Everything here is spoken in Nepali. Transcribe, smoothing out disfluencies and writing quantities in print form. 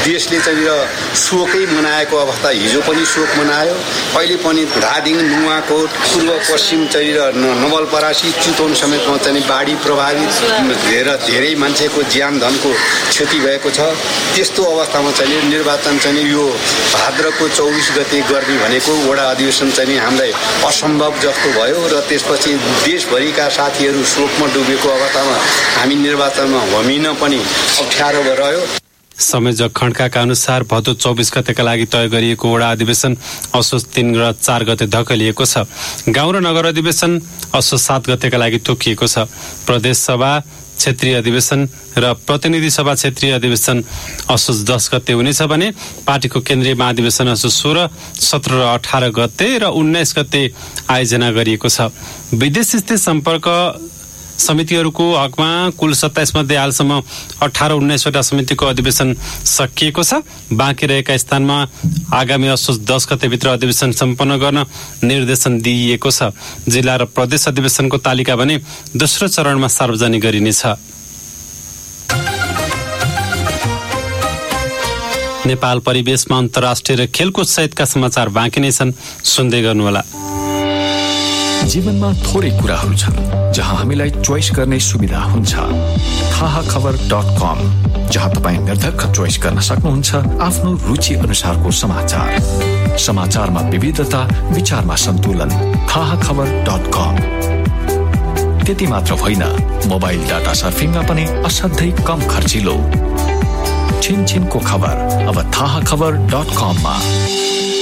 देशले चाहिँ शोकै मनाएको अवस्था, हिजो पनि शोक मनायो, अहिले पनि धादिङ, नुवाकोट, पूर्व पश्चिम चाहिँ नवलपरासी, चितवन समेतमा चाहिँ बाढी प्रभावित धेरै मान्छेको ज्यान धनको क्षति भएको छ। त्यस्तो अवस्थामा चाहिँ निर्वाचन चाहिँ यो भाद्रको 24 गते गर्ने भनेको वडा अधिवेशन चाहिँ हामीलाई असम्भव जस्तो भयो र त्यसपछि देशभरिका साथीहरू शोकमा डुबेको अवस्थामा हामी निर्वाचनमा होमिन पनि अप्ठ्यारो रह्यो। संयोजक खण्डकाका अनुसार भदौ 24 गतेका लागि तय गरिएको वडा अधिवेशन असोज 3 र 4 गते धकेलिएको छ। गाउँ र नगर अधिवेशन असोज 7 गतेका लागि तोकिएको छ। प्रदेश सभा क्षेत्रीय अधिवेशन र प्रतिनिधि सभा क्षेत्रीय अधिवेशन असोज 10 गते हुनेछ भने पार्टीको केन्द्रीय महाधिवेशन असोज 16, 17 र 18 गते र 19 गते आयोजना गरिएको छ। विदेश स्थित सम्पर्क समितिहरूको हकमा कुल 27 मध्ये हालसम्म 18-19 वटा समितिको अधिवेशन सकिएको छ। बाँकी रहेका स्थानमा आगामी असोज 10 गतेभित्र अधिवेशन सम्पन्न गर्न निर्देशन दिइएको छ। जिल्ला र प्रदेश अधिवेशनको तालिका भने दोस्रो चरणमा सार्वजनिक गरिनेछ। नेपाल परिवेशमा अन्तर्राष्ट्रिय र खेलकुद सहितका समाचार बाँकी नै छन्, सुन्दै गर्नुहोला। जीवनमा थोरै कुराहरू छन् जहाँ हामीलाई चोइस गर्ने सुविधा हुन्छ। थाहाखबर.com, जहाँ तपाईँ निर्धक्क चोइस गर्न सक्नुहुन्छ आफ्नो रुचि अनुसारको समाचार। समाचारमा विविधता, विचारमा सन्तुलन। थाहाखबर.com। त्यति मात्र होइन, मोबाइल डाटा सर्फिङमा पनि असाध्यै कम खर्चिलो। छिनछिनको खबर अब थाहाखबर.com मा।